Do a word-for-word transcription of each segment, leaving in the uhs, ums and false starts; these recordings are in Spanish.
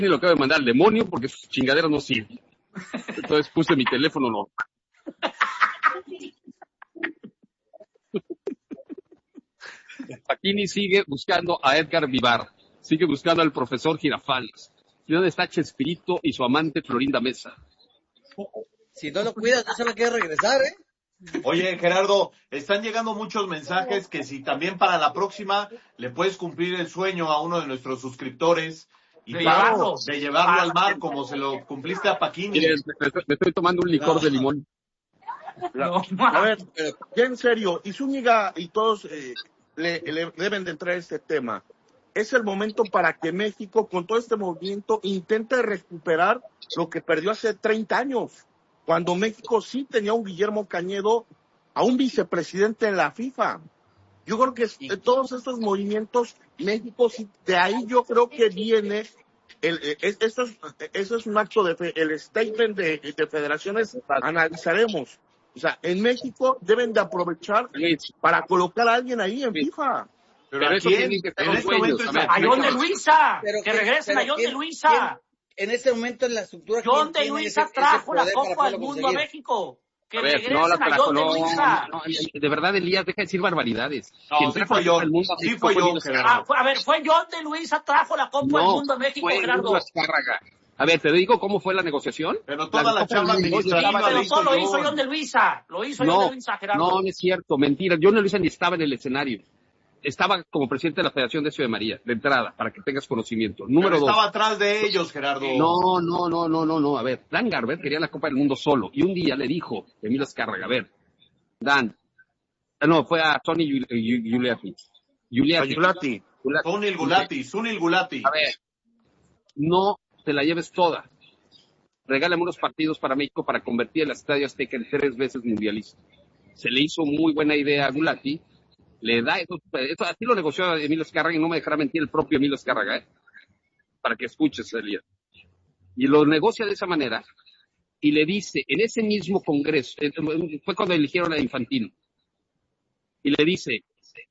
lo acabo de mandar al demonio porque sus chingaderas no sirven. Entonces puse mi teléfono no. Pacini sigue buscando a Edgar Vivar, sigue buscando al profesor Girafales. ¿Y dónde está Chespirito y su amante Florinda Mesa? Si no lo cuidas, no se va a querer regresar, ¿eh? Oye, Gerardo, están llegando muchos mensajes que si también para la próxima le puedes cumplir el sueño a uno de nuestros suscriptores y de, claro, llevarlo. de llevarlo al mar como se lo cumpliste a Pacini. Mire, me, me, me estoy tomando un licor no. de limón. No, a ver, ya en serio, y Zúñiga y todos eh, le, le deben de entrar a este tema. Es el momento para que México, con todo este movimiento, intente recuperar lo que perdió hace treinta años. Cuando México sí tenía un Guillermo Cañedo, a un vicepresidente en la FIFA. Yo creo que de todos estos movimientos, México sí, de ahí yo creo que viene, el, el, esto, es, eso es un acto de fe, el statement de, de federaciones, analizaremos. O sea, en México deben de aprovechar para colocar a alguien ahí en FIFA. Pero, pero eso tiene que estar en este momento. A John de Luisa, pero que, que regresen a John de Luisa. En este momento en la estructura. John de Luisa trajo la Copa del Mundo a México. Que a ver, regresen no la a John no, de Luisa. No, no, de verdad, Elías, deja de decir barbaridades. No, sí fue John, mundo, sí fue John, ah, fue, a ver, fue John de Luisa trajo la Copa del no, Mundo a México, fue Gerardo. A ver, te digo cómo fue la negociación. Pero toda la, la charla administrativa sí, pero todo lo hizo John de Luisa. Lo hizo no, John de Luisa, Gerardo. No, no es cierto, mentira. John de Luisa ni estaba en el escenario. Estaba como presidente de la Federación de Ciudad de María, de entrada, para que tengas conocimiento. Número Pero dos. Estaba atrás de ellos, Gerardo. No, no, no, no, no, no. A ver, Dan Garber quería la Copa del Mundo solo. Y un día le dijo, Emilio Azcárraga, a ver, Dan, no, fue a Tony Giuliani. Giuliani. Tony Gulati, Sunil Gulati. A ver, no te la lleves toda. Regálame unos partidos para México para convertir el Estadio Azteca en tres veces mundialista. Se le hizo muy buena idea a Gulati. Le da eso, eso, así lo negoció Emilio Azcárraga y no me dejará mentir el propio Emilio Azcárraga, ¿eh? Para que escuches, Elías. Y lo negocia de esa manera y le dice, en ese mismo congreso, fue cuando eligieron a Infantino, y le dice,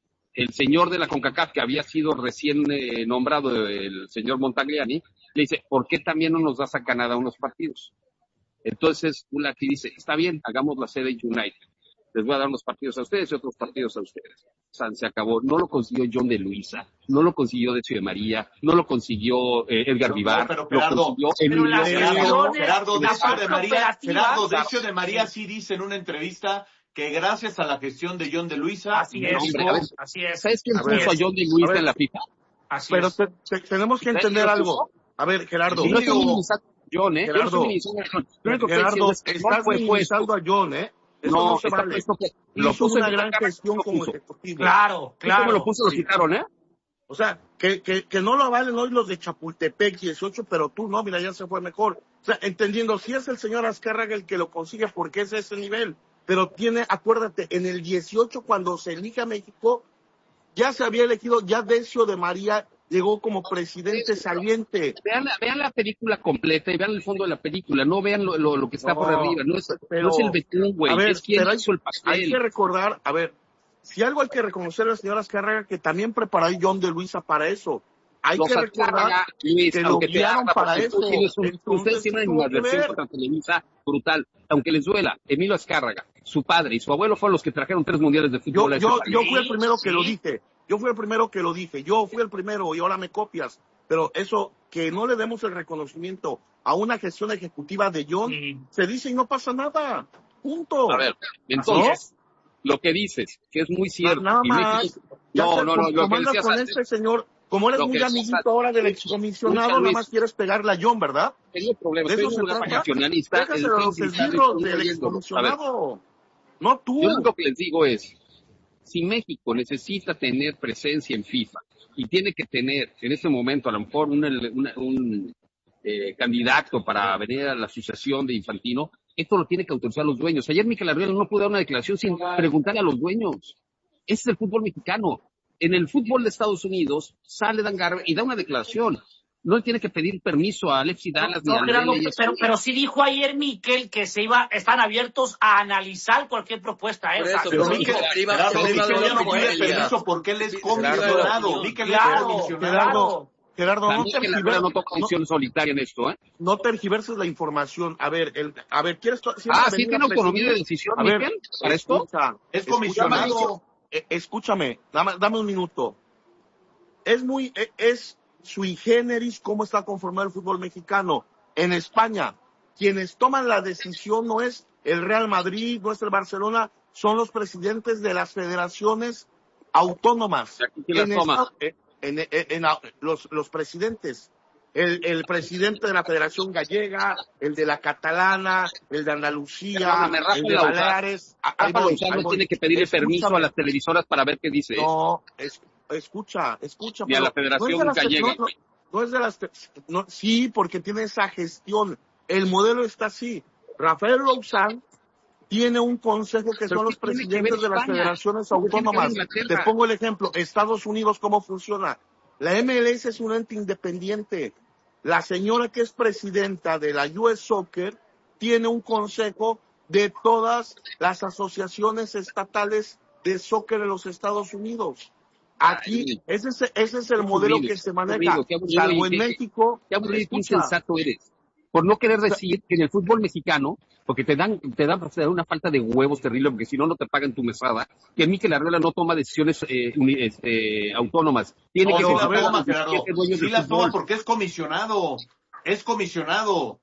el señor de la CONCACAF, que había sido recién eh, nombrado el señor Montagliani, le dice, ¿por qué también no nos das a Canadá unos partidos? Entonces, Gulati dice, está bien, hagamos la sede United. Les voy a dar unos partidos a ustedes y otros partidos a ustedes. O sea, se acabó. No lo consiguió John de Luisa, no lo consiguió Decio de María, no lo consiguió eh, Edgar Vivar, pero, pero, Gerardo, lo consiguió pero Emilio. Gerardo, Gerardo, la Decio de María, Gerardo la... Decio de María sí dice en una entrevista que gracias a la gestión de John de Luisa, así es, hombre, a ver, así es. ¿sabes quién a puso ver, a John de Luisa en la FIFA? Así pero es. te, te, tenemos que entender algo. A ver, Gerardo. No estoy minimizando a John, ¿eh? Gerardo, Gerardo, Gerardo, estás minimizando a John, ¿eh? Eso no, no se vale. Esto que lo hizo una gran gestión como ejecutivo. Claro, claro. ¿Cómo lo puso? Lo citaron, ¿eh? O sea, que, que, que no lo avalen hoy los de Chapultepec dieciocho, pero tú no, mira, ya se fue mejor. O sea, entendiendo, si es el señor Azcárraga el que lo consigue, porque es ese nivel. Pero tiene, acuérdate, en el dieciocho, cuando se elige a México, ya se había elegido, ya Decio de María llegó como presidente saliente. Vean la, vean la película completa y vean el fondo de la película, no vean lo, lo, lo que está no, por arriba, no es, pero, no es el betún, güey, es quien hizo el pastel. Hay que recordar, a ver, si algo hay que reconocer a la señora Azcárraga, que también preparó a John de Luisa para eso. Hay Los que recordar Luis, que lo guiaron para eso. Ustedes tienen una versión contra Televisa brutal, aunque les duela. Emilio Azcárraga, su padre y su abuelo fueron los que trajeron tres mundiales de fútbol. Yo, a yo, yo fui el primero que lo dije. Yo fui el primero que lo dije. Yo fui el primero y ahora me copias. Pero eso, que no le demos el reconocimiento a una gestión ejecutiva de John, sí. Se dice y no pasa nada. Punto. A ver, entonces, ¿no? Lo que dices, que es muy cierto. Nada más. México, no, no, no, lo que decías con antes, este señor, como eres muy amiguito hace, ahora del excomisionado, nada más quieres pegarle a John, ¿verdad? Tengo problemas, soy un nacionalista. Déjase de los esbirros del excomisionado. No tú. Yo lo único que les digo es, si México necesita tener presencia en FIFA y tiene que tener en este momento a lo mejor una, una, un eh, candidato para venir a la asociación de Infantino, esto lo tiene que autorizar los dueños. Ayer Mikel Arriola no pudo dar una declaración sin preguntarle a los dueños. Ese es el fútbol mexicano. En el fútbol de Estados Unidos sale Dan Garber y da una declaración. No tiene que pedir permiso a Alexis Dallas no, ni a Gerardo, pero, pero sí dijo ayer Mikel que se iba, están abiertos a analizar cualquier propuesta. ¿eh? Eso, pero Mikel ya no pide permiso porque él es comisionado. Mikel es comisionado. Gerardo, no tergiverses, no toca opción solitaria en esto, ¿eh? No tergiverses la información. A ver, el, a ver, ¿quieres? Ah, sí tiene autonomía de decisión, a ver, Miquel, para esto. Es comisionado. Escúchame, dame, dame un minuto. Es muy, es sui generis cómo está conformado el fútbol mexicano. En España, quienes toman la decisión no es el Real Madrid, no es el Barcelona, son los presidentes de las federaciones autónomas. ¿Quién las toma? En, en, en, en, en los, los presidentes. El, el presidente de la Federación Gallega, el de la Catalana, el de Andalucía, no, el de Baleares. Rafa Lozano tiene que pedirle Escúchame. permiso a las televisoras para ver qué dice. No, es, escucha, escucha. Y a la Federación no Gallega. No, no, no es de las... No, sí, porque tiene esa gestión. El modelo está así. Rafael Lozano tiene un consejo que son los presidentes de las federaciones autónomas. Te pongo el ejemplo. Estados Unidos, ¿cómo funciona? La M L S es un ente independiente. La señora que es presidenta de la U S Soccer tiene un consejo de todas las asociaciones estatales de soccer en los Estados Unidos. Aquí, ese es, ese es el modelo que se maneja. Salvo en México. Qué aburrido y insensato eres. Por no querer decir que en el fútbol mexicano, porque te dan, te dan una falta de huevos terrible, porque si no, no te pagan tu mesada, que Miquel Arriola no toma decisiones eh, este, autónomas. Tiene no, que no, ser la toma, Gerardo. Sí las toma porque es comisionado. Es comisionado.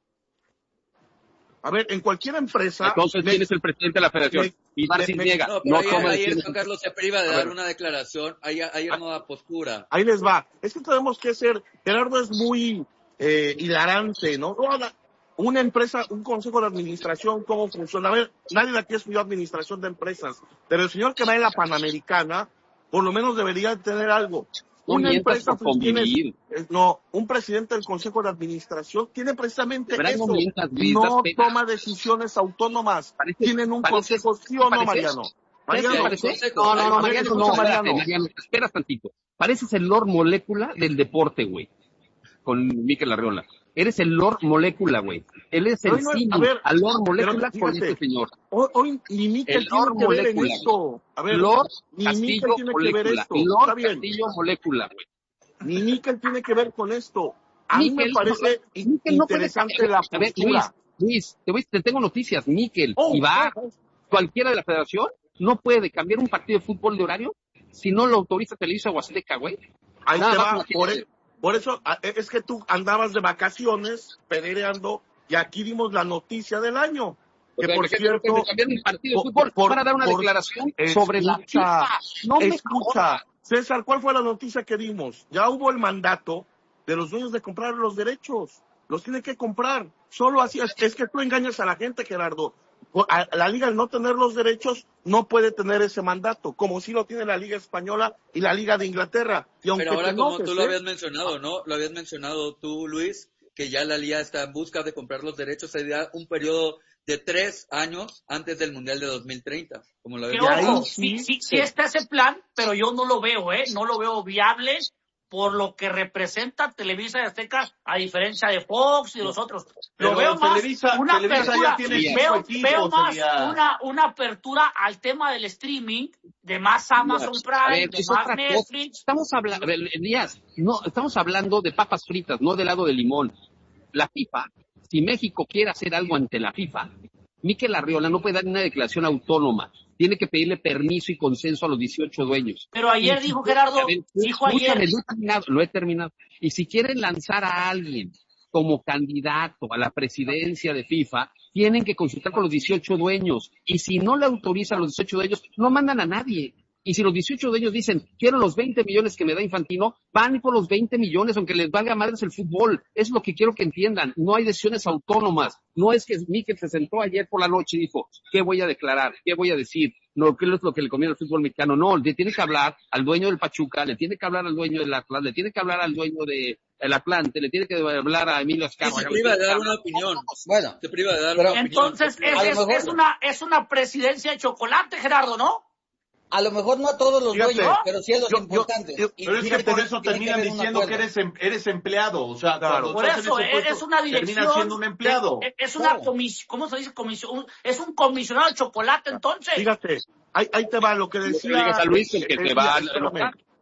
A ver, en cualquier empresa... Entonces, ¿quién es el presidente de la federación? Ibar Cisniega. No, pero no ayer, ayer Juan Carlos se priva de dar una declaración. Ayer, ayer no da postura. Ahí les va. Es que tenemos que ser... Gerardo es muy... Eh, hilarante, ¿no? Una empresa, un consejo de administración, ¿cómo funciona? A ver, nadie de aquí estudió administración de empresas, pero el señor que va en la Panamericana, por lo menos debería tener algo. Una empresa, pues, tiene, no, un presidente del consejo de administración tiene precisamente eso. No toma decisiones autónomas. Parece, Tienen un parece, consejo, ¿sí o no, Mariano? Mariano, parece? No, no, no, Mariano, no, Mariano. Mariano, espera tantito. Pareces el Lord Molécula del deporte, güey. Con Miquel Arriola. Eres el Lord Molécula, güey. Él es el símil no, al Lord Molécula con este señor. Hoy, hoy ni Miquel tiene que ver en esto. A ver, Lord ni Castillo Miquel tiene Molécula. que ver esto. Lord Castillo Molécula, güey. Ni Miquel tiene que ver con esto. A Miquel, mí me parece no, interesante no la postura. A ver, Luis, Luis, te, voy, te tengo noticias. Miquel oh, y va oh, oh. cualquiera de la federación no puede cambiar un partido de fútbol de horario si no lo autoriza Televisa o Azteca, güey. Ahí Nada te va, por el... Por eso, es que tú andabas de vacaciones, pedereando, y aquí dimos la noticia del año. Que, por cierto... Que cambiar un partido de fútbol por, para dar una por, declaración escucha, sobre la FIFA. No escucha, César, ¿cuál fue la noticia que dimos? Ya hubo el mandato de los dueños de comprar los derechos. Los tiene que comprar. Solo así. Es, es que tú engañas a la gente, Gerardo. A la Liga, al no tener los derechos, no puede tener ese mandato, como sí lo tiene la Liga Española y la Liga de Inglaterra. Y aunque Pero ahora, enojes, como tú ¿eh? lo habías mencionado, ¿no? Lo habías mencionado tú, Luis, que ya la Liga está en busca de comprar los derechos. Sería un periodo de tres años antes del Mundial de dos mil treinta, como lo habías mencionado. Sí, sí, sí está ese plan, pero yo no lo veo, ¿eh? No lo veo viable por lo que representa Televisa y Azteca, a diferencia de Fox y de los otros. Lo Pero veo más Televisa, una Televisa apertura, ya tiene veo, equipos, veo más sería... una, una apertura al tema del streaming, de más Amazon Prime, ver, de más Netflix. Cosa. Estamos hablando, Elías, no, estamos hablando de papas fritas, no de helado de limón. La FIFA, si México quiere hacer algo ante la FIFA, Miquel Arriola no puede dar una declaración autónoma. Tiene que pedirle permiso y consenso a los dieciocho dueños. Pero ayer y dijo si, Gerardo, ver, dijo ayer. Lo he, terminado, lo he terminado. Y si quieren lanzar a alguien como candidato a la presidencia de FIFA, tienen que consultar con los dieciocho dueños. Y si no le autorizan a los dieciocho dueños, no mandan a nadie. Y si los dieciocho dueños dicen, quiero los veinte millones que me da Infantino, van por los veinte millones, aunque les valga madres el fútbol. Es lo que quiero que entiendan. No hay decisiones autónomas. No es que Miquel se sentó ayer por la noche y dijo, ¿qué voy a declarar? ¿Qué voy a decir? No, ¿qué es lo que le conviene al fútbol mexicano? No, le tiene que hablar al dueño del Pachuca, le tiene que hablar al dueño del Atlas, le tiene que hablar al dueño de el Atlante, le tiene que hablar a Emilio Azcárraga. Sí, se priva de dar una opinión. Bueno, se priva de dar pero, una entonces opinión. Entonces es, es, es, una, es una presidencia de chocolate, Gerardo, ¿no? A lo mejor no a todos los fíjate, dueños, pero sí a los yo, importantes. Yo, yo, pero es que por eso terminan diciendo que eres eres empleado, o sea, claro. Por eso puesto, es una dirección. Terminas siendo un empleado. Es, es una comisión, ¿cómo se dice? Comisión, es un comisionado de chocolate, entonces. Fíjate, ahí, ahí te va lo que decía. No digas a Luis el que te va a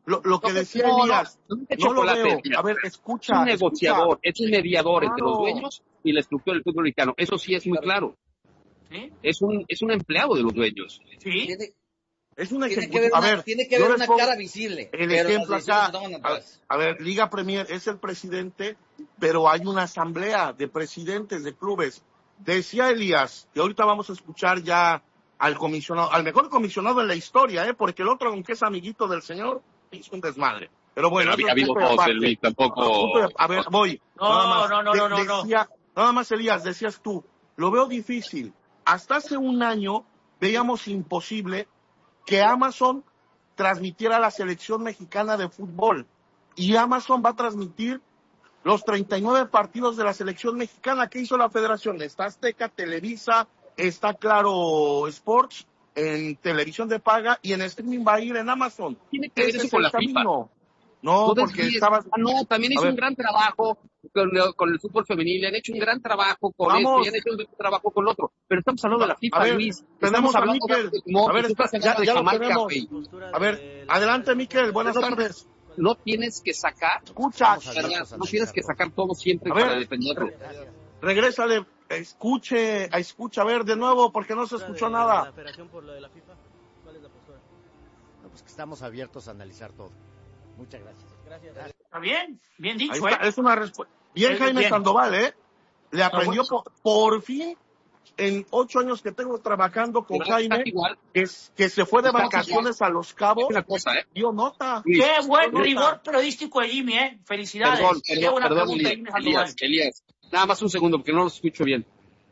lo, lo que decía no, Elías, no, no, no lo chocolate, veo. mira. A ver, Es escucha. un negociador, escucha. es un mediador entre los Claro. dueños y la estructura del fútbol mexicano. Eso sí es muy claro. ¿Sí? Es un, es un empleado de los dueños. Sí. Tiene, Es un tiene que ejecutivo. ver A una, ver, tiene que yo ver les una pongo cara visible. el pero ejemplo las decisiones acá. se toman A, atrás. a ver, Liga Premier es el presidente, pero hay una asamblea de presidentes de clubes. Decía Elías, y ahorita vamos a escuchar ya al comisionado, al mejor comisionado en la historia, ¿eh? Porque el otro, aunque es amiguito del señor, hizo un desmadre. Pero bueno, Pero eso había es habido punto de dos, aparte. Luis, Punto tampoco. de- A ver, voy. No, nada más. no, no, De- no, no, no. decía, nada más, Elías, decías tú, lo veo difícil. Hasta hace un año veíamos imposible que Amazon transmitiera la selección mexicana de fútbol. Y Amazon va a transmitir los treinta y nueve partidos de la selección mexicana. ¿Qué hizo la federación? Está Azteca, Televisa, está Claro Sports, en televisión de paga, y en streaming va a ir en Amazon. Tiene que ver Ese eso es con el la FIFA. camino. No, No porque desvíes. estabas... Ah, no, también A hizo ver. un gran trabajo con, con el fútbol femenil, le han hecho un gran trabajo con Vamos. esto, y han hecho un gran trabajo con lo otro. Pero estamos hablando de la FIFA, A ver, Luis. tenemos Estamos a hablando Miquel. de Timón, A ver, tú estás espera, hablando ya- ya de lo Jamaica, tenemos. güey. A ver, adelante, Miquel, buenas tardes. No tienes que sacar, Escucha, ¿verdad? No tienes que sacar todo siempre A ver. para defenderlo. regrésale, escuche, escucha, a ver, de nuevo, porque no se escuchó nada. ¿La federación por lo de la FIFA? ¿Cuál es la postura? No, pues que estamos abiertos a analizar todo. Muchas gracias. Gracias. Está bien, bien Ahí dicho, está, ¿eh? es una respuesta. Bien, Eh, Jaime bien. Sandoval, ¿eh? Le aprendió bueno. por, por fin, en ocho años que tengo trabajando con Pero Jaime, está igual. que, es- que se fue de Está vacaciones a Los Cabos, Una cosa, ¿eh? dio nota. Luis, Qué buen nota. rigor periodístico de Jimmy, ¿eh? Felicidades. Perdón, Qué perdón, buena perdón, pregunta, Elías, Jimmy Sandoval. Elías, Elías. Nada más un segundo, porque no lo escucho bien.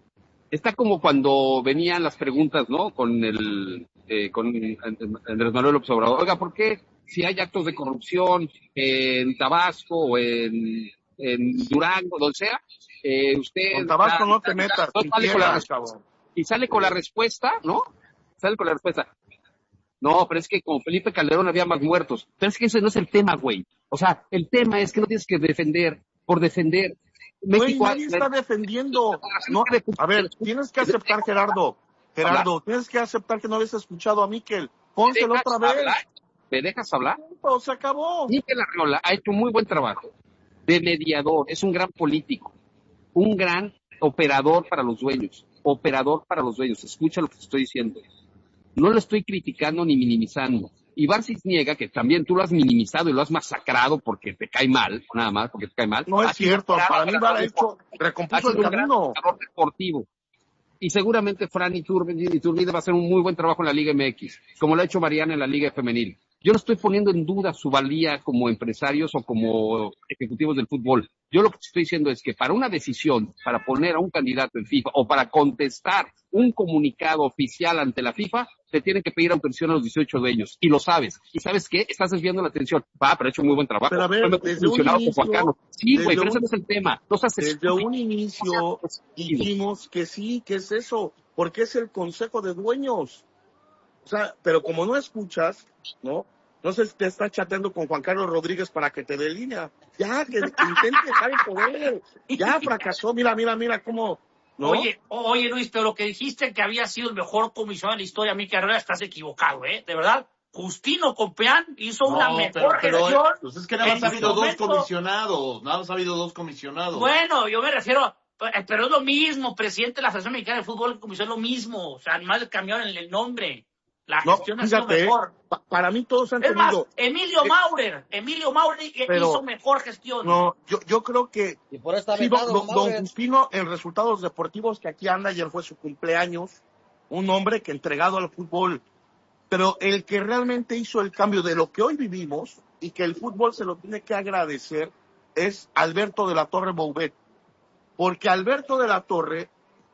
Está como cuando venían las preguntas, ¿no? Con el, eh, con Andrés Manuel López Obrador. Oiga, ¿por qué si hay actos de corrupción en Tabasco o en, en Durango, donde sea, eh, usted... Con Tabasco da- no te da- metas, no sin sale con la piedras, respuesta. cabrón. Y sale con la respuesta, ¿no? Sale con la respuesta. No, pero es que con Felipe Calderón había más muertos. Pero es que ese no es el tema, güey. O sea, el tema es que no tienes que defender por defender. Güey, México, nadie está defendiendo. No, a ver, tienes que aceptar, Gerardo. Gerardo, tienes que aceptar que no habías escuchado a Miquel. ¿Me Pónselo dejas otra vez. hablar? ¿Me dejas hablar? Punto, se acabó. Miquel Arriola ha hecho muy buen trabajo de mediador, es un gran político, un gran operador para los dueños, operador para los dueños. Escucha lo que te estoy diciendo. No lo estoy criticando ni minimizando. Iván Cisniega, que también tú lo has minimizado y lo has masacrado porque te cae mal, nada más porque te cae mal. No es ha sido cierto, un gran para mí operador va hecho, ha recompuso sido el un gran camino. operador deportivo. Y seguramente Fran Iturbide, Iturbide va a hacer un muy buen trabajo en la Liga M X, como lo ha hecho Mariana en la Liga Femenil. Yo no estoy poniendo en duda su valía como empresarios o como ejecutivos del fútbol. Yo lo que estoy diciendo es que para una decisión, para poner a un candidato en FIFA o para contestar un comunicado oficial ante la FIFA, te tienen que pedir autorización a los dieciocho dueños. Y lo sabes. ¿Y sabes qué? Estás desviando la atención. Va, pero ha hecho muy buen trabajo. Pero a ver, Fue desde un funcionado con Juan inicio- Carlos. Sí, güey, desde pero ese un- no es el tema. No seas Desde estúpido. un inicio dijimos que sí, que es eso, porque es el consejo de dueños. O sea, pero como no escuchas, ¿no? No sé si te estás chateando con Juan Carlos Rodríguez para que te dé línea. Ya, que, que intente dejar el poder. Ya fracasó, mira, mira, mira cómo, ¿no? Oye, oye Luis, pero lo que dijiste que había sido el mejor comisionado de la historia, Miquel Arriola, estás equivocado, ¿eh? De verdad, Justino Compeán hizo una No, mejor pero, pero, gestión. pues es que nada más en ha su habido dos momento. comisionados, nada más ha habido dos comisionados. Bueno, yo me refiero, eh, pero es lo mismo, presidente de la Federación Mexicana de Fútbol, comisión es lo mismo, o sea, además le cambiaron el, el nombre. La No, gestión ha sido fíjate, mejor. pa- para mí todos han Es más, tenido... Emilio Eh, Maurer, Emilio Maurer pero- hizo mejor gestión. No, yo, yo creo que Y por eso está sí, don, vetado, don- don Maurer. Justino, en resultados deportivos, que aquí anda, ayer fue su cumpleaños, un hombre que entregado al fútbol, pero el que realmente hizo el cambio de lo que hoy vivimos y que el fútbol se lo tiene que agradecer es Alberto de la Torre Bouvet, porque Alberto de la Torre,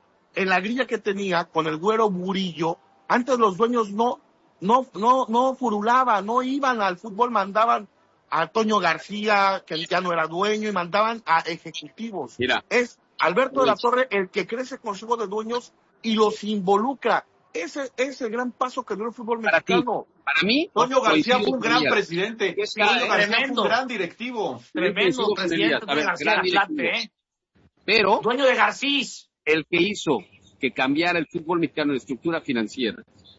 en la grilla que tenía con el Güero Murillo, antes los dueños no, no, no, no furulaban, no iban al fútbol, mandaban a Toño García, que ya no era dueño, y mandaban a ejecutivos. Mira. Es Alberto de la Torre el que crece consejo de dueños y los involucra. Ese es el gran paso que dio el fútbol Para ti. mexicano. Para mí, Toño García coincido fue un con gran Elías. presidente. Sí, Toño García tremendo. fue un gran directivo. Tremendo coincido con presidente Elías. A de ver, García gran Atlante, directivo. ¿eh? Pero Dueño de Garcís. el que hizo que cambiara el fútbol mexicano en estructura financiera,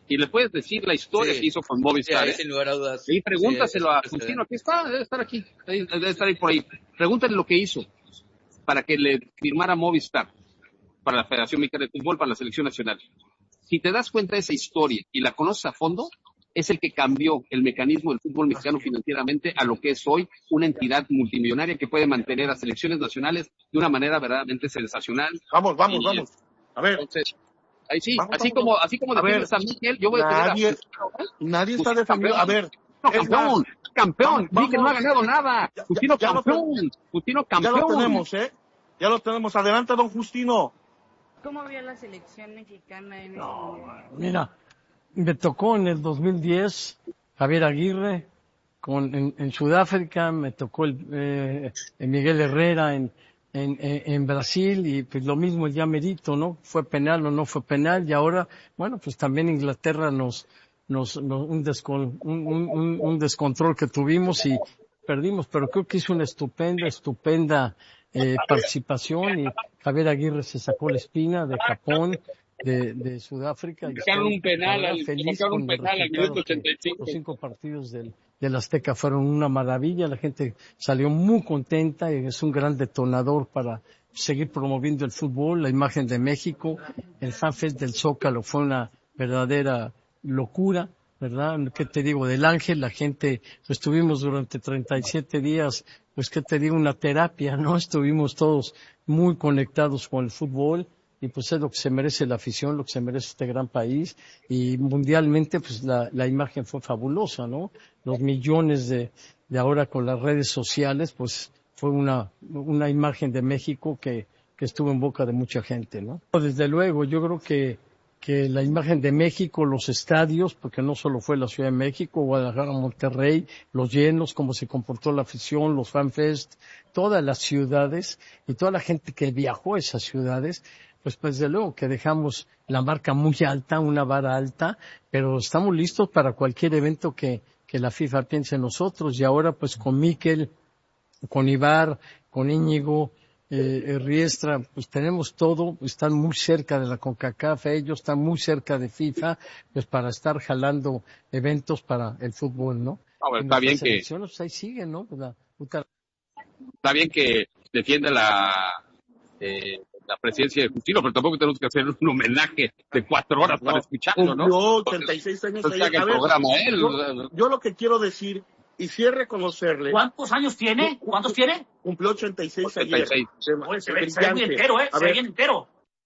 Y le puedes decir la historia Sí. que hizo con Movistar. Sí, ahí ¿eh? sin lugar a dudas. Y pregúntaselo Sí, a es- Justino, aquí está, debe estar aquí, ahí, debe estar ahí por ahí. Pregúntale lo que hizo para que le firmara Movistar para la Federación Mexicana de Fútbol, para la Selección Nacional. Si te das cuenta de esa historia y la conoces a fondo, es el que cambió el mecanismo del fútbol mexicano financieramente a lo que es hoy una entidad multimillonaria que puede mantener a selecciones nacionales de una manera verdaderamente sensacional. Vamos, vamos, Y, vamos. A ver, Entonces, ahí sí, Vamos, así vamos, como vamos. así como A defiendes ver, a Miguel, yo voy a defender nadie, a nadie está Justino defendiendo. A ver, No, es campeón, más, campeón, vamos, di que no ha vamos. ganado nada. Ya- Justino ya lo campeón, Justino ya campeón. lo tenemos, ¿eh? Ya lo tenemos. Adelante, don Justino. ¿Cómo vio la selección mexicana en No, ese mundial? mira, me tocó en el dos mil diez Javier Aguirre, con, en, en Sudáfrica, me tocó el, eh, Miguel Herrera en, en, en, en Brasil, y pues lo mismo ya merito, ¿no? Fue penal o no fue penal, y ahora, bueno, pues también Inglaterra nos, nos, nos un, descon, un, un, un descontrol que tuvimos y perdimos, pero creo que hizo una estupenda, estupenda eh, participación, y Javier Aguirre se sacó la espina de Japón, de, de Sudáfrica. Y Marcaron estoy, un penal, la verdad, al- feliz marcaron un con el penal al resultado, minuto que ochenta y cinco. los cinco partidos del, del Azteca fueron una maravilla, la gente salió muy contenta y es un gran detonador para seguir promoviendo el fútbol, la imagen de México. El FanFest del Zócalo fue una verdadera locura, ¿verdad? ¿Qué te digo? Del Ángel, la gente, estuvimos durante treinta y siete días, pues qué te digo, una terapia, ¿no? Estuvimos todos muy conectados con el fútbol, y pues es lo que se merece la afición, lo que se merece este gran país, y mundialmente pues la, la imagen fue fabulosa, ¿no? Los millones de, de ahora con las redes sociales, pues fue una, una imagen de México que, que estuvo en boca de mucha gente, ¿no? Desde luego, yo creo que que la imagen de México, los estadios, porque no solo fue la Ciudad de México, Guadalajara, Monterrey, los llenos, cómo se comportó la afición, los fanfest, todas las ciudades y toda la gente que viajó a esas ciudades, pues pues desde luego que dejamos la marca muy alta, una vara alta, pero estamos listos para cualquier evento que, que la FIFA piense en nosotros. Y ahora pues con Mikel, con Ibar, con Íñigo, Eh, Riestra, pues tenemos todo, están muy cerca de la CONCACAF, ellos están muy cerca de FIFA, pues para estar jalando eventos para el fútbol, ¿no? Ah, bueno, Y está bien nuestras que selecciones, pues ahí siguen, ¿no? Pues la puta- está bien que defienda la eh, la presidencia de Justino, pero tampoco tenemos que hacer un homenaje de cuatro horas para No, escucharlo, ¿no? cumplió ochenta y seis años Entonces, ayer. haga A el ver, programa él. yo, yo lo que quiero decir, y sí es reconocerle, ¿Cuántos años tiene? ¿Cuántos tiene? cumplió ochenta y seis ochenta y seis. ayer. Oye, se ve, se ve muy entero, ¿eh? A Se ve ver, bien entero.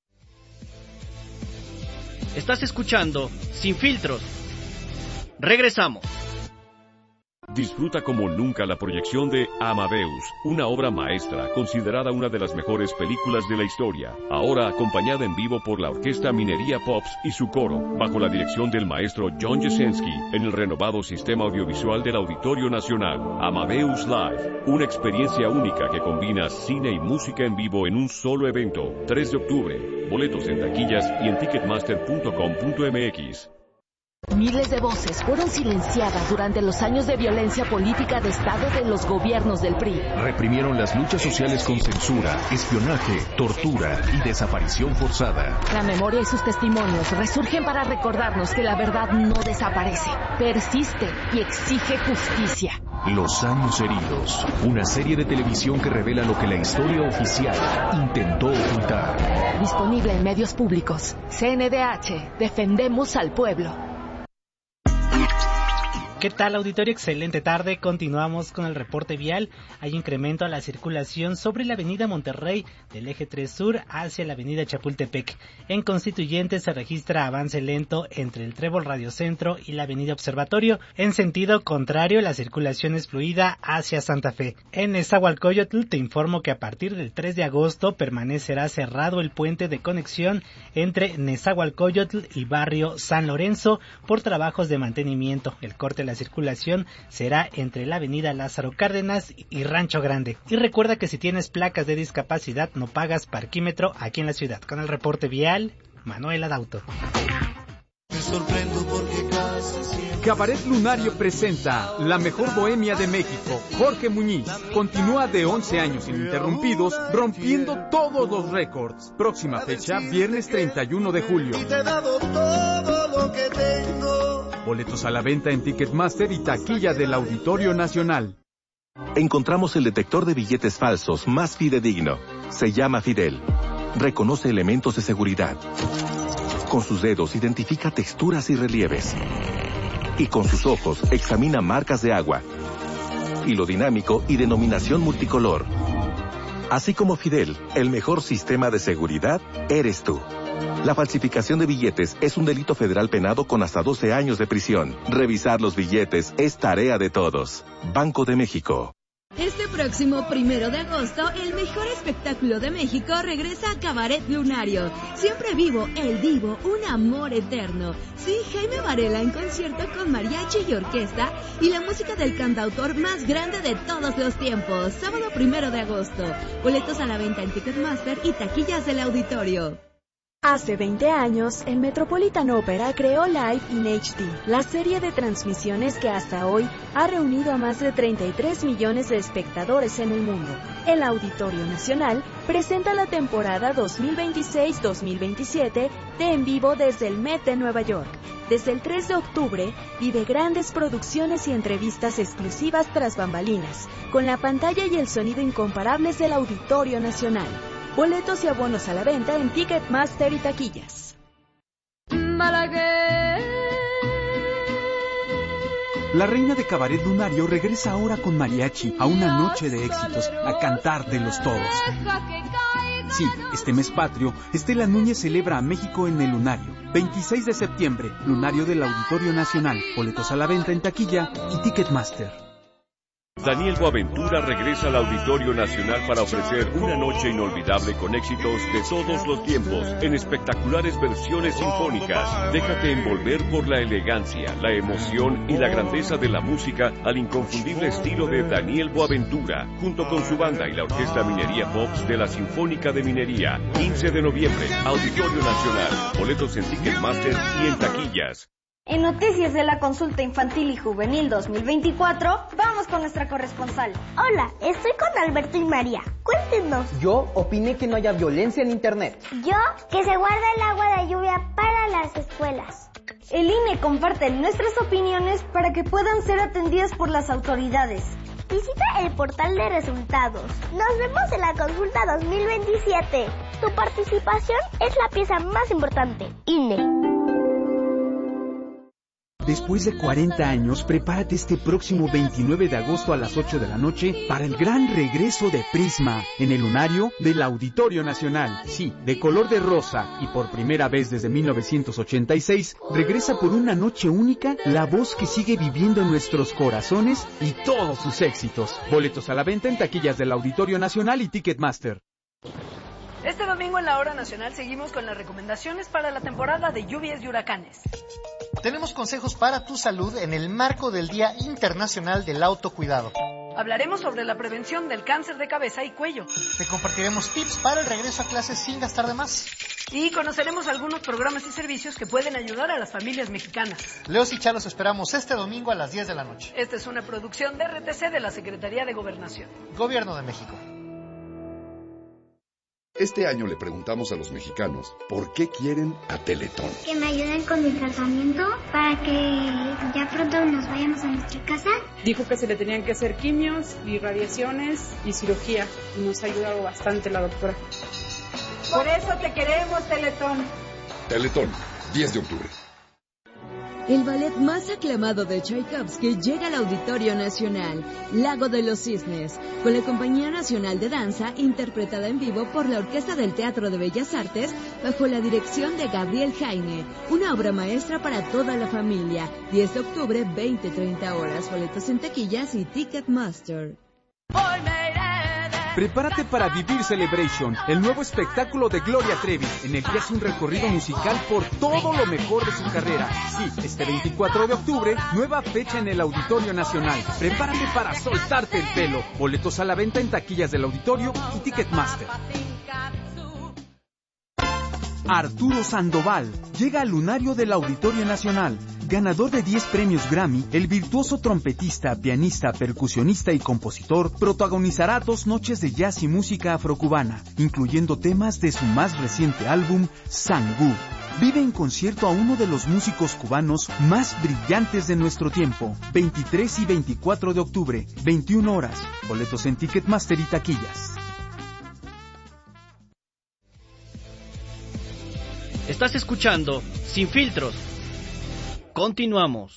Estás escuchando Sin Filtros. Regresamos. Disfruta como nunca la proyección de Amadeus, una obra maestra considerada una de las mejores películas de la historia, ahora acompañada en vivo por la Orquesta Minería Pops y su coro, bajo la dirección del maestro John Jasenski, en el renovado sistema audiovisual del Auditorio Nacional. Amadeus Live, una experiencia única que combina cine y música en vivo en un solo evento. tres de octubre, boletos en taquillas y en ticketmaster punto com punto m x. Miles de voces fueron silenciadas durante los años de violencia política de Estado de los gobiernos del P R I. Reprimieron las luchas sociales con censura, espionaje, tortura y desaparición forzada. La memoria y sus testimonios resurgen para recordarnos que la verdad no desaparece, persiste y exige justicia. Los años heridos, una serie de televisión que revela lo que la historia oficial intentó ocultar. Disponible en medios públicos. C N D H, defendemos al pueblo. ¿Qué tal, auditorio? Excelente tarde. Continuamos con el reporte vial. Hay incremento a la circulación sobre la avenida Monterrey del eje tres sur hacia la avenida Chapultepec. En Constituyentes se registra avance lento entre el Trébol Radiocentro y la avenida Observatorio. En sentido contrario, la circulación es fluida hacia Santa Fe. En Nezahualcóyotl te informo que a partir del tres de agosto permanecerá cerrado el puente de conexión entre Nezahualcóyotl y barrio San Lorenzo por trabajos de mantenimiento. El corte de la circulación será entre la avenida Lázaro Cárdenas y Rancho Grande. Y recuerda que si tienes placas de discapacidad no pagas parquímetro aquí en la ciudad. Con el reporte vial, Manuel Adauto. Me sorprendo porque casi siempre Cabaret Lunario presenta La Mejor Bohemia de México. Jorge Muñiz continúa de once años ininterrumpidos, rompiendo todos los récords. Próxima fecha, viernes treinta y uno de julio. Y te he dado todo lo que tengo. Boletos a la venta en Ticketmaster y taquilla del Auditorio Nacional. Encontramos el detector de billetes falsos más fidedigno. Se llama Fidel. Reconoce elementos de seguridad. Con sus dedos identifica texturas y relieves. Y con sus ojos examina marcas de agua, hilo dinámico y denominación multicolor. Así como Fidel, el mejor sistema de seguridad eres tú. La falsificación de billetes es un delito federal penado con hasta doce años de prisión. Revisar los billetes es tarea de todos. Banco de México. Este próximo primero de agosto, el mejor espectáculo de México regresa a Cabaret Lunario. Siempre vivo, el divo, un amor eterno. Sí, Jaime Varela en concierto con mariachi y orquesta y la música del cantautor más grande de todos los tiempos. Sábado primero de agosto. Boletos a la venta en Ticketmaster y taquillas del Auditorio. Hace veinte años, el Metropolitan Opera creó Live in H D, la serie de transmisiones que hasta hoy ha reunido a más de treinta y tres millones de espectadores en el mundo. El Auditorio Nacional presenta la temporada dos mil veintiséis dos mil veintisiete de En Vivo desde el Met de Nueva York. Desde el tres de octubre, vive grandes producciones y entrevistas exclusivas tras bambalinas, con la pantalla y el sonido incomparables del Auditorio Nacional. Boletos y abonos a la venta en Ticketmaster y taquillas. La reina de Cabaret Lunario regresa ahora con mariachi a una noche de éxitos, a cantar de los todos. Sí, este mes patrio, Estela Núñez celebra a México en el Lunario. veintiséis de septiembre, Lunario del Auditorio Nacional. Boletos a la venta en taquilla y Ticketmaster. Daniel Boaventura regresa al Auditorio Nacional para ofrecer una noche inolvidable con éxitos de todos los tiempos, en espectaculares versiones sinfónicas. Déjate envolver por la elegancia, la emoción y la grandeza de la música al inconfundible estilo de Daniel Boaventura, junto con su banda y la Orquesta Minería Pops de la Sinfónica de Minería. quince de noviembre, Auditorio Nacional. Boletos en Ticketmaster y en taquillas. En Noticias de la Consulta Infantil y Juvenil dos mil veinticuatro, vamos con nuestra corresponsal. Hola, estoy con Alberto y María. Cuéntenos. Yo opiné que no haya violencia en Internet. Yo, que se guarda el agua de lluvia para las escuelas. El I N E comparte nuestras opiniones para que puedan ser atendidas por las autoridades. Visita el portal de resultados. Nos vemos en la Consulta dos mil veintisiete. Tu participación es la pieza más importante. I N E. Después de cuarenta años, prepárate este próximo veintinueve de agosto a las ocho de la noche para el gran regreso de Prisma en el Lunario del Auditorio Nacional. Sí, de color de rosa y por primera vez desde mil novecientos ochenta y seis, regresa por una noche única la voz que sigue viviendo en nuestros corazones y todos sus éxitos. Boletos a la venta en taquillas del Auditorio Nacional y Ticketmaster. Este domingo en la Hora Nacional seguimos con las recomendaciones para la temporada de lluvias y huracanes. Tenemos consejos para tu salud en el marco del Día Internacional del Autocuidado. Hablaremos sobre la prevención del cáncer de cabeza y cuello. Te compartiremos tips para el regreso a clases sin gastar de más. Y conoceremos algunos programas y servicios que pueden ayudar a las familias mexicanas. Leos y Chalos esperamos este domingo a las diez de la noche. Esta es una producción de R T C de la Secretaría de Gobernación. Gobierno de México. Este año le preguntamos a los mexicanos por qué quieren a Teletón. Que me ayuden con mi tratamiento para que ya pronto nos vayamos a nuestra casa. Dijo que se le tenían que hacer quimios y radiaciones y cirugía. Y nos ha ayudado bastante la doctora. Por eso te queremos, Teletón. Teletón, diez de octubre. El ballet más aclamado de Tchaikovsky llega al Auditorio Nacional, Lago de los Cisnes, con la Compañía Nacional de Danza, interpretada en vivo por la Orquesta del Teatro de Bellas Artes, bajo la dirección de Gabriel Jaime. Una obra maestra para toda la familia. diez de octubre, veinte treinta horas. Boletos en taquillas y Ticketmaster. Prepárate para vivir Celebration, el nuevo espectáculo de Gloria Trevi, en el que hace un recorrido musical por todo lo mejor de su carrera. Sí, este veinticuatro de octubre, nueva fecha en el Auditorio Nacional. Prepárate para soltarte el pelo. Boletos a la venta en taquillas del Auditorio y Ticketmaster. Arturo Sandoval llega al Lunario del Auditorio Nacional. Ganador de diez premios Grammy, el virtuoso trompetista, pianista, percusionista y compositor protagonizará dos noches de jazz y música afrocubana, incluyendo temas de su más reciente álbum, Sangú. Vive en concierto a uno de los músicos cubanos más brillantes de nuestro tiempo, veintitrés y veinticuatro de octubre, veintiuna horas. Boletos en Ticketmaster y taquillas. Estás escuchando Sin Filtros. Continuamos.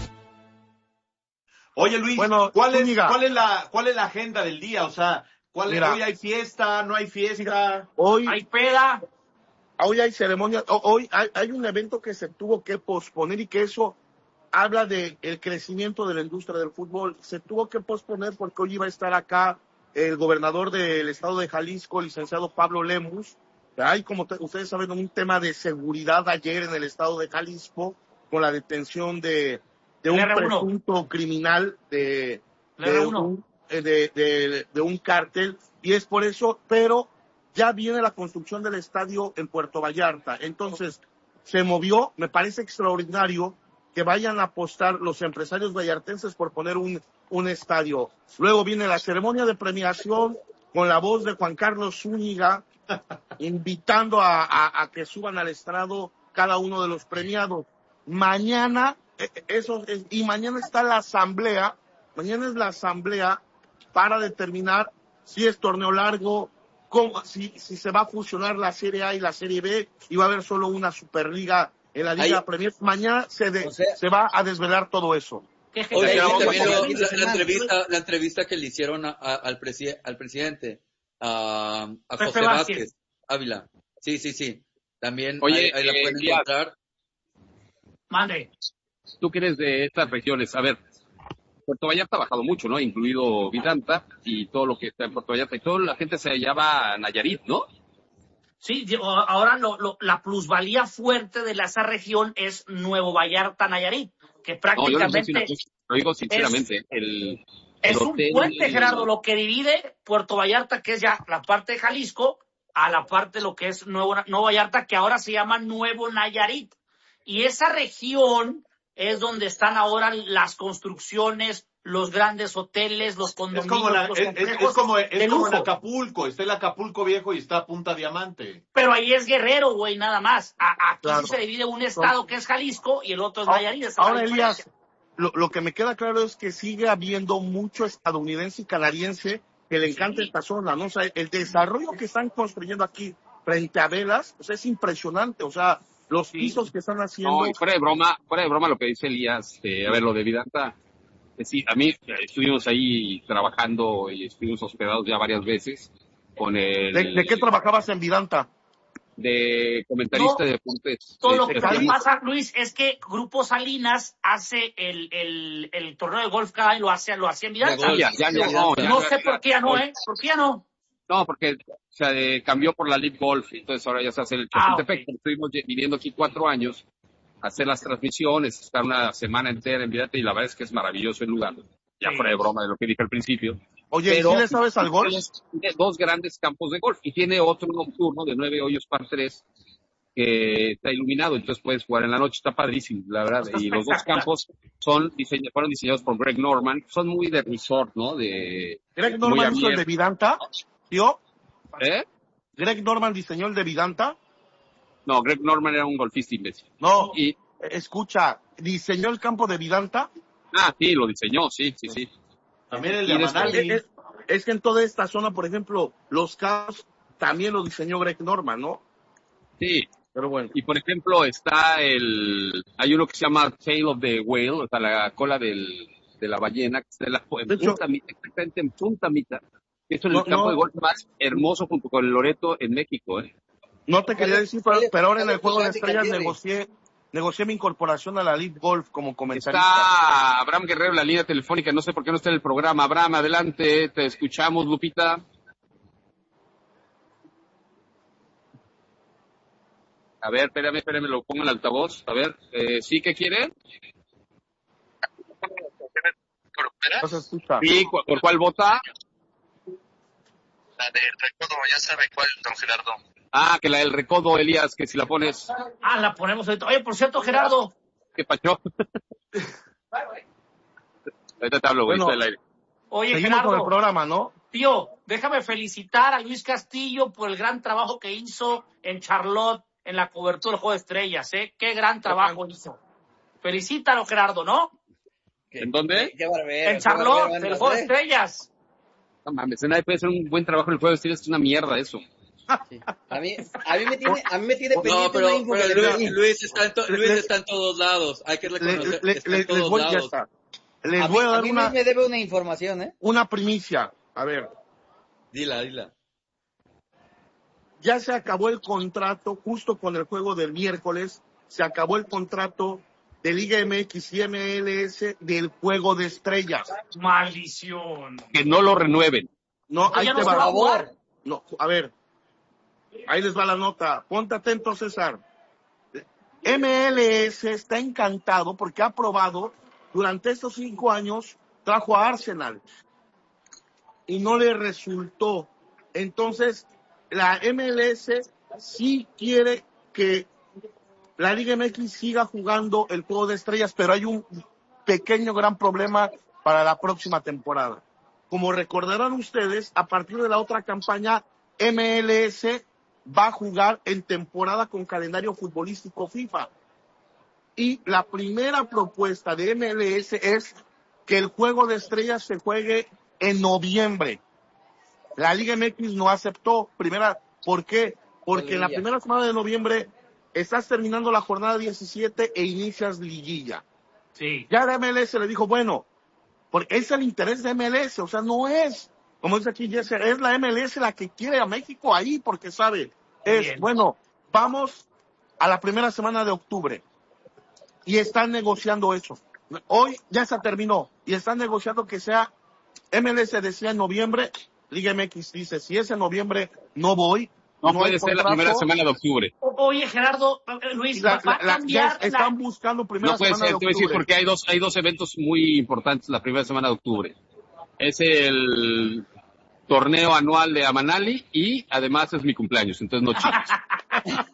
Oye, Luis, bueno, ¿cuál, es, ¿cuál, es la, ¿cuál es la agenda del día? O sea, ¿cuál Mira, hoy hay fiesta, no hay fiesta? Hoy hay peda. Hoy hay ceremonia. Hoy hay, hay un evento que se tuvo que posponer y que eso habla del crecimiento de la industria del fútbol. Se tuvo que posponer porque hoy iba a estar acá el gobernador del estado de Jalisco, el licenciado Pablo Lemus. Hay, como te, ustedes saben, un tema de seguridad ayer en el estado de Jalisco con la detención de, de un presunto criminal de, de, un, de, de, de un cártel, y es por eso, pero ya viene la construcción del estadio en Puerto Vallarta. Entonces, se movió, me parece extraordinario que vayan a apostar los empresarios vallartenses por poner un, un estadio. Luego viene la ceremonia de premiación con la voz de Juan Carlos Zúñiga, invitando a, a, a que suban al estrado cada uno de los premiados. Mañana, eso es, y mañana está la asamblea, mañana es la asamblea para determinar si es torneo largo, cómo, si, si se va a fusionar la Serie A y la Serie B, y va a haber solo una Superliga en la Liga Ahí, Premier. Mañana se, de, o sea, se va a desvelar todo eso. Oye, también lo, la, la, entrevista, la entrevista que le hicieron a, a, al, presi, al presidente, a, a José Vázquez. Vázquez Ávila. Sí, sí, sí. También Oye, ahí, ahí la eh, pueden Díaz, encontrar. Mande. Tú que eres de estas regiones, a ver, Puerto Vallarta ha bajado mucho, ¿no? Incluido Vidanta y todo lo que está en Puerto Vallarta. Y toda la gente se llama Nayarit, ¿no? Sí, ahora lo, lo, la plusvalía fuerte de esa región es Nuevo Vallarta, Nayarit, que prácticamente... No, yo no sé si lo digo sinceramente. Es, el, es el un hotel, puente, Gerardo, lo que divide Puerto Vallarta, que es ya la parte de Jalisco, a la parte de lo que es Nuevo, Nuevo Vallarta, que ahora se llama Nuevo Nayarit. Y esa región es donde están ahora las construcciones, los grandes hoteles, los condominios, es como la, los es, complejos es como, es de como lujo. En Acapulco, está el Acapulco Viejo y está Punta Diamante. Pero ahí es Guerrero, güey, nada más. A, aquí Claro. sí se divide un estado que es Jalisco y el otro es Nayarit. Ahora, Elías, lo, lo que me queda claro es que sigue habiendo mucho estadounidense y canadiense que le encanta sí. esta zona, ¿no? O sea, el desarrollo que están construyendo aquí frente a Velas, o sea, es impresionante, o sea, los pisos que están haciendo. No, y fuera de broma, fuera de broma lo que dice Elías, eh, a ver, lo de Vidanta, eh, sí, a mí eh, estuvimos ahí trabajando y estuvimos hospedados ya varias veces con el... ¿De, de qué trabajabas en Vidanta? De comentarista no, de deportes. Todo de, lo que de pasa, Luis, es que Grupo Salinas hace el, el, el torneo de golf cada año, lo hace, lo hacía en Vidanta. Ya, ya, ya, no, ya, no ya, sé ya, por qué ya no, ¿eh? ¿Por qué ya no? No, porque o sea, de, cambió por la League Golf, entonces ahora ya se hace el Chapultepec. Ah, okay. Estuvimos viviendo aquí cuatro años, hacer las transmisiones, estar una semana entera en Vidanta, y la verdad es que es maravilloso el lugar. Ya sí. Fuera de broma de lo que dije al principio. Oye, pero, ¿sí le sabes al golf? Tiene dos grandes campos de golf y tiene otro nocturno de nueve hoyos par tres que está iluminado, entonces puedes jugar en la noche, está padrísimo, la verdad. Y los dos campos son diseñados, fueron diseñados por Greg Norman, son muy de resort, ¿no? De Greg Norman hizo el de Vidanta, tío. ¿Eh? ¿Greg Norman diseñó el de Vidanta? No, Greg Norman era un golfista imbécil. No, y escucha, ¿diseñó el campo de Vidanta? Ah, sí, lo diseñó, sí, sí, sí. También el de Manali. Es, es que en toda esta zona, por ejemplo, los campos también lo diseñó Greg Norman, ¿no? Sí. Pero bueno. Y por ejemplo está el, hay uno que se llama Tail of the Whale, o sea, la cola del, de la ballena, que está en, la, en Punta Mita, exactamente en Punta Mita. Esto es no, el campo no. de golf más hermoso junto con el Loreto en México, ¿eh? No te quería decir, pero, pero ahora en el Juego de Estrellas negocié, negocié mi incorporación a la League Golf como comentarista. Está Abraham Guerrero en la línea telefónica, no sé por qué no está en el programa. Abraham, adelante, te escuchamos, Lupita. A ver, espérame, espérame, lo pongo en el altavoz. A ver, eh, ¿sí qué quiere? No se escucha. Sí, ¿por cuál vota? La del recodo, ya sabe cuál, don Gerardo. Ah, que la del recodo, Elías, que si la pones... Ah, la ponemos ahorita. Oye, por cierto, Gerardo, ¿Qué pacho? Ahorita te hablo, güey, Bueno, estoy al aire. Oye, seguimos Gerardo, con el programa, ¿no? Tío, déjame felicitar a Luis Castillo por el gran trabajo que hizo en Charlotte en la cobertura del Juego de Estrellas, ¿eh? Qué gran trabajo hizo. Felicítalo, Gerardo, ¿no? ¿En dónde? Qué barbero. En Charlotte, del Juego de Estrellas. No mames, nadie puede hacer un buen trabajo en el juego de estrellas, es una mierda eso. Sí. A mí, a mí me tiene, a mí me tiene pendiente no, pero, una info pero que Luis, le Luis, está en to, Luis le, está en todos lados. Hay que reconocer le, está le, en todos les voy, lados. ya está. Les a voy mí, a dar a mí una, me debe una información, ¿eh? una primicia. A ver. Dila, dila. Ya se acabó el contrato, justo con el juego del miércoles, se acabó el contrato de Liga M X y M L S del Juego de Estrellas. Maldición. Que no lo renueven. No, ahí ya te no va. se va a jugar. No, a ver. Ahí les va la nota. Ponte atento, César. M L S está encantado porque ha probado durante estos cinco años, trajo a Arsenal y no le resultó. Entonces, la M L S sí quiere que la Liga M X siga jugando el Juego de Estrellas, pero hay un pequeño gran problema para la próxima temporada. Como recordarán ustedes, a partir de la otra campaña, M L S va a jugar en temporada con calendario futbolístico FIFA. Y la primera propuesta de M L S es que el Juego de Estrellas se juegue en noviembre. La Liga M X no aceptó. Primera, ¿por qué? Porque en la primera semana de noviembre estás terminando la jornada diecisiete e inicias liguilla. Sí. Ya la M L S le dijo, bueno, porque es el interés de M L S, o sea, no es, como dice aquí Jesse, es la M L S la que quiere a México ahí, porque sabe, es, Bien. bueno, vamos a la primera semana de octubre. Y están negociando eso. Hoy ya se terminó, y están negociando que sea, M L S decía en noviembre, Liga M X dice, si es en noviembre, no voy. No, no puede ser la primera semana de octubre. Oye, Gerardo, Luis, La, va a la, la, cambiar ya están la... buscando primera No puede semana ser, de te voy a decir octubre. porque hay dos, hay dos eventos muy importantes la primera semana de octubre. Es el torneo anual de Amanali y además es mi cumpleaños, entonces no chingues.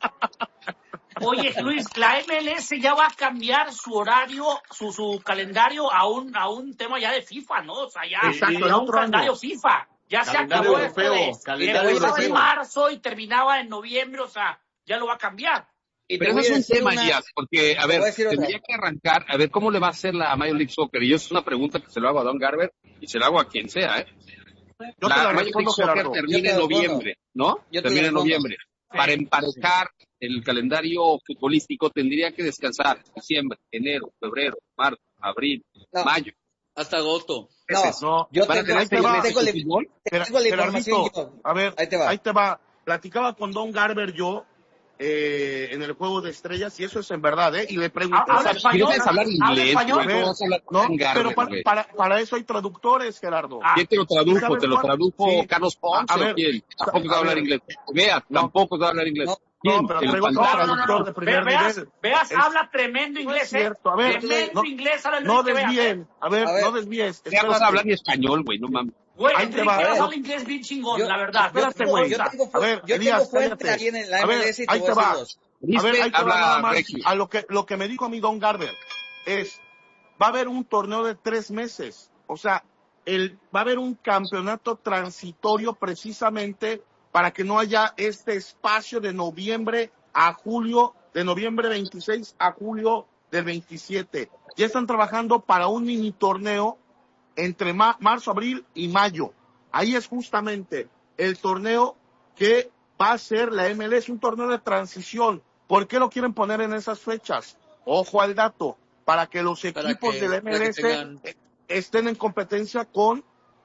Oye, Luis, la M L S ya va a cambiar su horario, su, su calendario a un, a un tema ya de FIFA, ¿no? O sea, ya, Exacto, ya el un otro calendario año. FIFA. Ya se Calendario acabó esto europeo, de, calendario empezaba en europeo. marzo y terminaba en noviembre, o sea, ya lo va a cambiar. Y te Pero voy eso a es un decir tema, una- Díaz, porque, a te ver, voy a decir otra. tendría que arrancar, a ver, ¿cómo le va a hacer la Major League Soccer? Y yo es una pregunta que se lo hago a Don Garber y se lo hago a quien sea, ¿eh? Yo la te la Major League respondo, Soccer Gerardo. termina Yo te en la respondo. noviembre, ¿no? Yo te Termina la en respondo. noviembre. Para emparejar el calendario futbolístico tendría que descansar diciembre, enero, febrero, marzo, abril, No. mayo. Hasta agosto. Pues No, No, yo ¿Van a tengo, tener ahí te yo va. tengo, la- fútbol? Ger- tengo la información Gerardito, yo. a ver, Ahí te va. ahí te va. Platicaba con Don Garber yo eh, en el Juego de Estrellas y eso es en verdad, ¿eh? Y le pregunté... Habla a- español. ¿Quieres hablar ¿Habla inglés? español? güey? ¿Cómo vas a hablar No, con Garber, pero para, güey? para, para eso hay traductores, Gerardo. Ah, ¿Quién te lo ¿Y tradujo? sabes ¿Te lo cuál? tradujo Sí. Carlos Ponce A- a o ver, quién? Tampoco a sabe hablar ver. inglés. Vea, No. tampoco sabe hablar inglés. No. ¿Quién? No, pero El traigo otro Pantera. No, no, no, traductor no. de primer Ve- veas, nivel. veas, Es- habla tremendo No es inglés, ¿eh? cierto. A ver, Tremendo no, inglés, habla el no que veas, ¿eh? desvíen. A ver, A ver. no desvíes. Ya no sabe Espérate. hablar ni español, güey, no mames. Güey, Ahí te Enrique va. habla inglés bien chingón, Yo- la verdad. espérate, yo, güey. yo tengo, fu- A ver, yo Elías, tengo fuente cállate. ahí en la A ver, M L S y te ahí voy te a decir va. dos. A ver, ¿Viste? ahí te va Habla nada más. Brexit. A lo que, lo que me dijo a mí Don Garber es, va a haber un torneo de tres meses. O sea, el, va a haber un campeonato transitorio precisamente para que no haya este espacio de noviembre a julio, de noviembre veintiséis a julio del veintisiete. Ya están trabajando para un mini torneo entre ma- marzo, abril y mayo. Ahí es justamente el torneo que va a ser la M L S, un torneo de transición. ¿Por qué lo quieren poner en esas fechas? Ojo al dato, para que los Para equipos que- de la para M L que S tengan- eh, estén en competencia con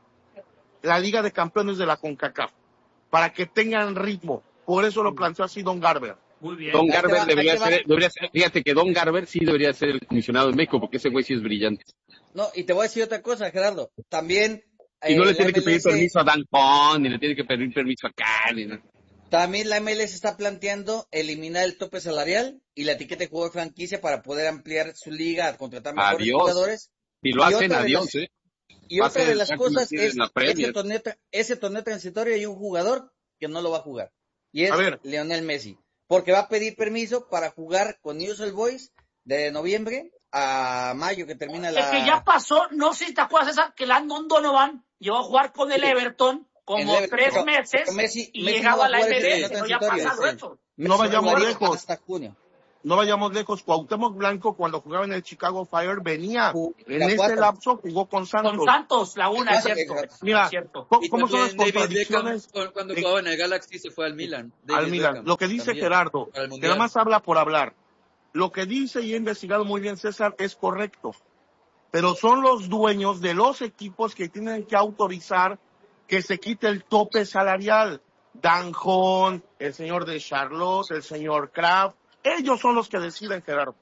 la Liga de Campeones de la CONCACAF, para que tengan ritmo. Por eso lo planteó así Don Garber. Muy bien. Don Ahí te Garber va, debería ahí te va. ser, debería ser, fíjate que Don Garber sí debería ser el comisionado de México, porque ese güey sí es brillante. No, y te voy a decir otra cosa, Gerardo. También. Y no eh, le la tiene que pedir M L S permiso a Dan Pon, ni le tiene que pedir permiso a Khan, ni nada. También la M L S está planteando eliminar el tope salarial y la etiqueta de jugador franquicia para poder ampliar su liga, a contratar mejores Adiós. jugadores. Si lo Y hacen, otra de adiós, las- ¿eh? Y Va a otra ser- de las va a cosas convertir en es la Premier. ese torneo, tra- ese torneo transitorio hay un jugador que no lo va a jugar. Y es A ver. Lionel Messi. Porque va a pedir permiso para jugar con Newell's Old Boys de noviembre a mayo que termina la... Es que ya pasó, no sé si te acuerdas, César, que Landon Donovan llegó a jugar con el Everton como el Everton, tres pero, meses pero Messi, y Messi llegaba no a la M L S, no ya pasado eso. No vayamos lejos. Hasta junio. No vayamos lejos. Cuauhtémoc Blanco, cuando jugaba en el Chicago Fire, venía. Uh, en ese cuatro. lapso jugó con Santos. Con Santos, la una, es cierto. Mira, es cierto. ¿cómo, ¿cómo son las contradicciones? Beckham, cuando jugaba en el Galaxy se fue al Milan. David al Milan. Beckham, lo que dice también, Gerardo, que nada más habla por hablar. Lo que dice y ha investigado muy bien César es correcto. Pero son los dueños de los equipos que tienen que autorizar que se quite el tope salarial. Dan Hahn, el señor de Charlotte, el señor Kraft. Ellos son los que deciden, Gerardo.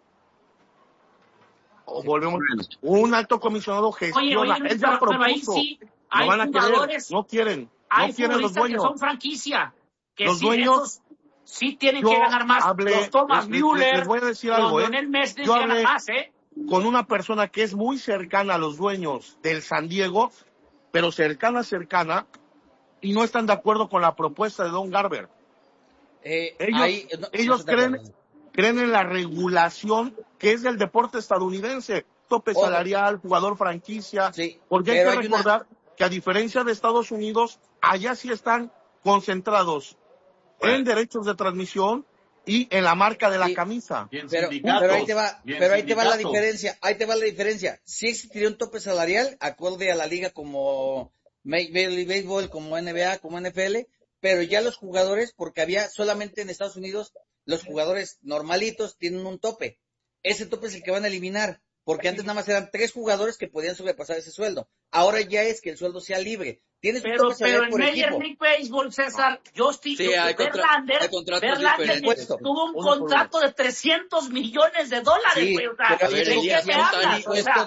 O volvemos. Un alto comisionado gestiona. Oye, oye, Él ya propuso. Pero ahí sí hay no van a jugadores, querer. No quieren. Hay no quieren los dueños. Que son franquicia. Que los sí, dueños sí tienen que ganar más. Hablé, los Thomas les, Müller, les voy a decir algo, los Lionel Messi Yo ganan más, ¿eh? Con una persona que es muy cercana a los dueños del San Diego, pero cercana, cercana, y no están de acuerdo con la propuesta de Don Garber. Eh, ellos ahí, no, ellos no creen, creen en la regulación que es del deporte estadounidense. Tope Ojo. salarial, jugador franquicia. Sí, porque hay que hay recordar una... que a diferencia de Estados Unidos, allá sí están concentrados bueno. en derechos de transmisión y en la marca de la sí. camisa. Pero, pero ahí te va, pero ahí te va la diferencia, ahí te va la diferencia. Si existiría un tope salarial, acorde a la liga como Major League Baseball, como N B A, como N F L, pero ya los jugadores, porque había solamente en Estados Unidos, los jugadores normalitos tienen un tope. Ese tope es el que van a eliminar, porque antes nada más eran tres jugadores que podían sobrepasar ese sueldo. Ahora ya es que el sueldo sea libre. Tienes pero, un tope pero en por Major equipo. League Baseball, César, Justin, sí, hay Verlander, contra, hay Verlander tuvo un contrato de trescientos millones de dólares, sí, güey. O sea, pero ¿de qué me hablas? O sea,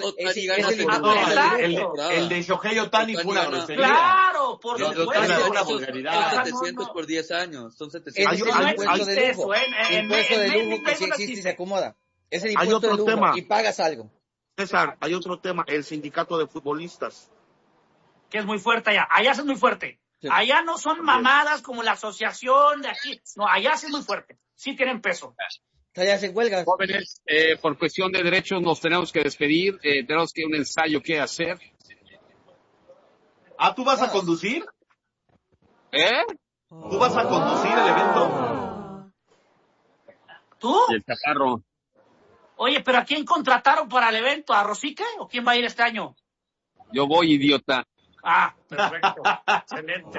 el de Shohei Ohtani fue una grosería. Claro, por supuesto. Una vulgaridad. Son setecientos por diez años. Son setecientos. Es el impuesto de lujo. Impuesto de lujo que sí existe y se acomoda. Es el impuesto de lujo y pagas algo. César, hay otro tema, el sindicato de futbolistas. Que es muy fuerte allá. Allá es muy fuerte. Sí. Allá no son mamadas como la asociación de aquí. No, allá es muy fuerte. Sí tienen peso. Allá se huelgas. Jóvenes, eh, por cuestión de derechos nos tenemos que despedir. Eh, tenemos que un ensayo que hacer. Ah, ¿tú vas a conducir? ¿Eh? ¿Tú vas a conducir el evento? ¿Tú? Y el chaparro. Oye, ¿pero a quién contrataron para el evento? ¿A Rosique o quién va a ir este año? Yo voy, idiota. Ah, perfecto. Excelente.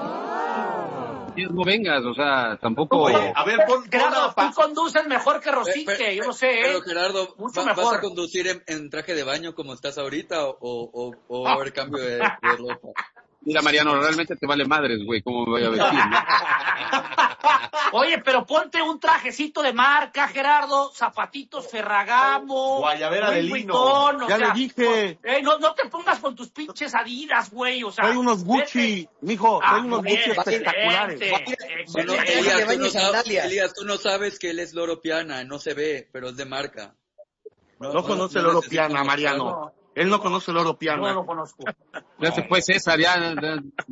No vengas, o sea, tampoco... Oye, a ver, pon, Gerardo, tú conduces mejor que Rosique, pero, pero, yo no sé, ¿eh? Pero Gerardo, Mucho ¿va, mejor. ¿vas a conducir en, en traje de baño como estás ahorita o, o, o va a haber cambio de, de ropa? Mira, Mariano, realmente te vale madres, güey, cómo me voy a vestir, ¿no? Oye, pero ponte un trajecito de marca, Gerardo, zapatitos Ferragamo, guayabera de lino. Ya sea, le dije. No, eh, no, no te pongas con tus pinches Adidas, güey, o sea. Hay unos Gucci, vete. mijo, hay ah, unos Gucci bien, espectaculares. Bueno, Elías, tú no sabes, Elías, tú no sabes que él es Loro Piana, no se ve, pero es de marca. No, no conoce el Loro Piana, Mariano. No. Él no conoce el Loro Piana. No lo conozco. Ya se fue César, ya...